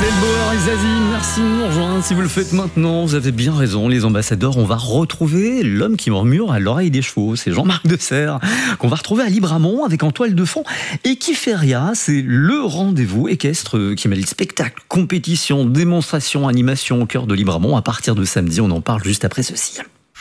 Bauer et Zazie, merci de nous rejoindre. Si vous le faites maintenant, vous avez bien raison, les ambassadeurs. On va retrouver l'homme qui murmure à l'oreille des chevaux. C'est Jean-Marc Desserre, qu'on va retrouver à Libramont avec en toile de fond Equiferia. C'est le rendez-vous équestre qui mêle spectacle, compétition, démonstration, animation au cœur de Libramont. À partir de samedi, on en parle juste après ceci.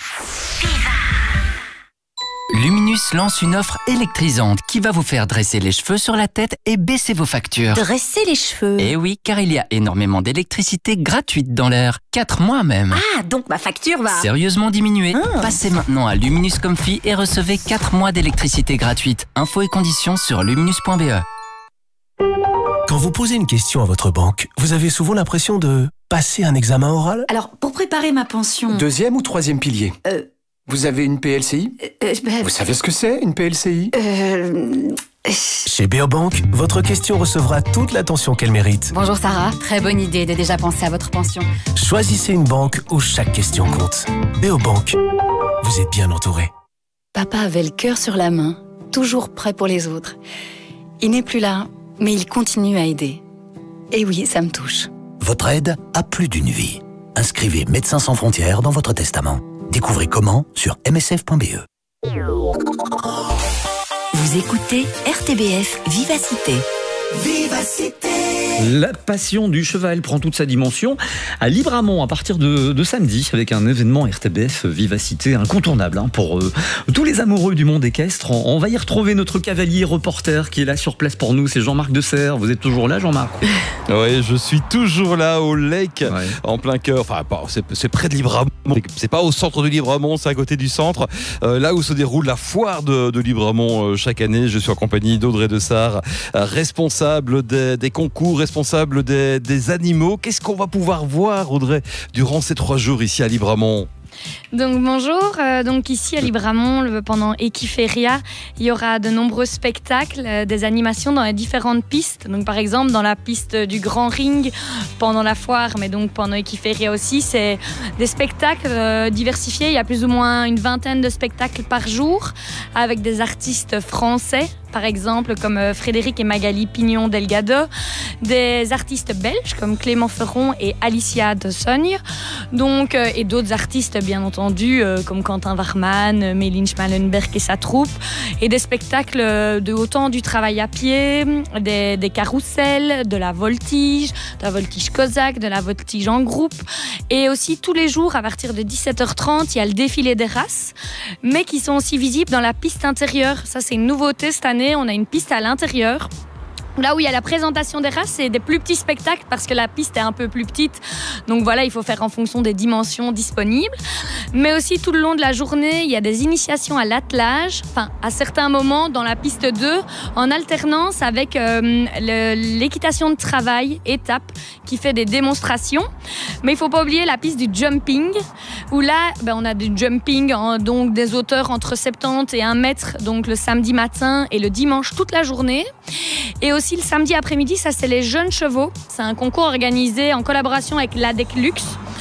Luminus lance une offre électrisante qui va vous faire dresser les cheveux sur la tête et baisser vos factures. Dresser les cheveux? Eh oui, car il y a énormément d'électricité gratuite dans l'air. 4 mois même. Ah, donc ma facture va sérieusement diminuer. Passez maintenant à Luminus Comfy et recevez 4 mois d'électricité gratuite. Infos et conditions sur luminus.be. Quand vous posez une question à votre banque, vous avez souvent l'impression de passer un examen oral? Alors, pour préparer ma pension... Deuxième ou troisième pilier? Vous avez une PLCI? Vous savez ce que c'est, une PLCI? Chez Beobank, votre question recevra toute l'attention qu'elle mérite. Bonjour Sarah, très bonne idée de déjà penser à votre pension. Choisissez une banque où chaque question compte. Beobank, vous êtes bien entouré. Papa avait le cœur sur la main, toujours prêt pour les autres. Il n'est plus là, mais il continue à aider. Et oui, ça me touche. Votre aide a plus d'une vie. Inscrivez Médecins sans frontières dans votre testament. Découvrez comment sur msf.be. Vous écoutez RTBF Vivacité. Vivacité. La passion du cheval prend toute sa dimension à Libramont à partir de samedi avec un événement RTBF Vivacité incontournable pour tous les amoureux du monde équestre. On va y retrouver notre cavalier reporter qui est là sur place pour nous, c'est Jean-Marc Desserre. Vous êtes toujours là, Jean-Marc? Oui, je suis toujours là au Lec, en plein cœur. Enfin, c'est près de Libramont. C'est pas au centre de Libramont, c'est à côté du centre. Là où se déroule la foire de Libramont chaque année. Je suis en compagnie d'Audrey Dessart, responsable des concours, responsable des animaux. Qu'est-ce qu'on va pouvoir voir, Audrey, durant ces 3 jours ici à Libramont? Donc bonjour, donc ici à Libramont pendant Equiferia, il y aura de nombreux spectacles, des animations dans les différentes pistes. Donc par exemple dans la piste du Grand Ring pendant la foire, mais donc pendant Equiferia aussi, c'est des spectacles diversifiés. Il y a plus ou moins une vingtaine de spectacles par jour avec des artistes français. Par exemple, comme Frédéric et Magali Pignon Delgado, des artistes belges comme Clément Ferron et Alicia de Sogne, donc, et d'autres artistes bien entendu comme Quentin Warman, Méline Schmallenberg et sa troupe, et des spectacles de autant du travail à pied, des carousels, de la voltige cosaque, de la voltige en groupe, et aussi tous les jours à partir de 17h30, il y a le défilé des races, mais qui sont aussi visibles dans la piste intérieure. Ça, c'est une nouveauté cette année. On a une piste à l'intérieur. Là où il y a la présentation des races, c'est des plus petits spectacles parce que la piste est un peu plus petite. Donc voilà, il faut faire en fonction des dimensions disponibles. Mais aussi tout le long de la journée, il y a des initiations à l'attelage, enfin à certains moments dans la piste 2, en alternance avec l'équitation de travail, étape, qui fait des démonstrations. Mais il ne faut pas oublier la piste du jumping, où là, on a du jumping, donc des hauteurs entre 70 et 1 mètre, donc le samedi matin et le dimanche toute la journée. Et aussi le samedi après-midi, ça c'est les jeunes chevaux. C'est un concours organisé en collaboration avec l'ADEC Luxe.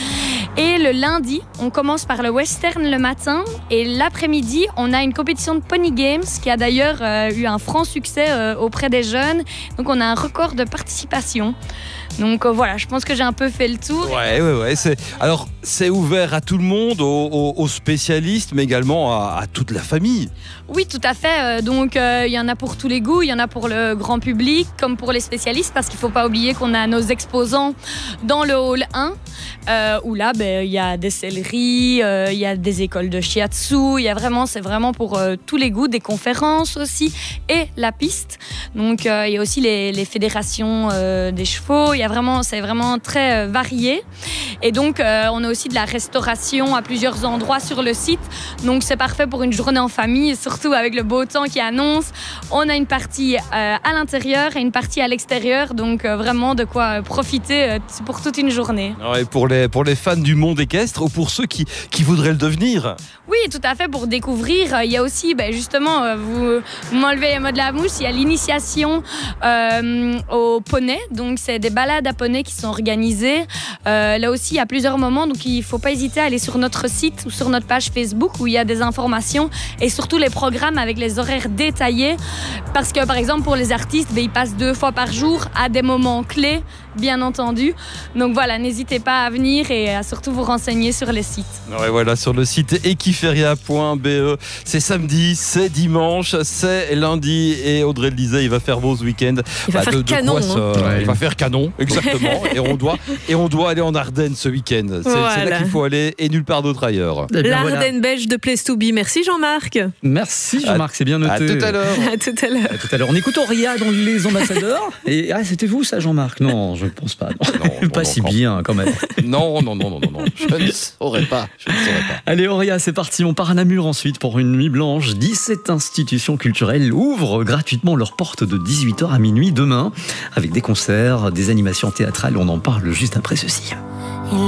Et le lundi, on commence par le western le matin. Et l'après-midi, on a une compétition de Pony Games qui a d'ailleurs eu un franc succès auprès des jeunes. Donc on a un record de participation. Donc voilà, je pense que j'ai un peu fait le tour. Ouais. Alors, c'est ouvert à tout le monde, aux spécialistes, mais également à toute la famille. Oui, tout à fait. Donc, il y en a pour tous les goûts. Il y en a pour le grand public, comme pour les spécialistes, parce qu'il ne faut pas oublier qu'on a nos exposants dans le hall 1, où là, il y a des selleries, il y a des écoles de shiatsu. C'est vraiment pour tous les goûts, des conférences aussi, et la piste. Donc, il y a aussi les fédérations des chevaux. C'est vraiment très varié. Et donc, on a aussi de la restauration à plusieurs endroits sur le site. Donc, c'est parfait pour une journée en famille, et surtout avec le beau temps qui annonce. On a une partie à l'intérieur et une partie à l'extérieur. Donc, vraiment de quoi profiter pour toute une journée. Ouais, pour les fans du monde équestre ou pour ceux qui voudraient le devenir. Oui, tout à fait, pour découvrir. Il y a aussi, justement, vous m'enlevez les mots de la bouche, il y a l'initiation au poney. Donc, c'est des balades à poney qui sont organisées. Là aussi, il y a plusieurs moments, donc il ne faut pas hésiter à aller sur notre site ou sur notre page Facebook où il y a des informations et surtout les programmes avec les horaires détaillés. Parce que, par exemple, pour les artistes, ils passent 2 fois par jour à des moments clés bien entendu. Donc voilà, n'hésitez pas à venir et à surtout vous renseigner sur les sites. Ouais, voilà, sur le site equiferia.be. C'est samedi, c'est dimanche, c'est lundi et Audrey le disait, il va faire beau ce week-end. Il va faire canon. Il va faire canon, exactement. et on doit aller en Ardennes ce week-end. C'est là qu'il faut aller et nulle part d'autre ailleurs. L'Ardenne belge de Place to Be. Merci Jean-Marc. Merci Jean-Marc, c'est bien noté. À tout à l'heure. À tout à l'heure. À tout à l'heure. On écoute Auria dans Les Ambassadeurs. Et c'était vous ça Jean-Marc? Non, je ne pense pas. Non, pas si bien quand même. Non. Je ne saurais pas. Allez Auria, c'est parti. On part à Namur ensuite pour une nuit blanche. 17 institutions culturelles ouvrent gratuitement leurs portes de 18h à minuit demain avec des concerts, des animations théâtrales. On en parle juste après ceci.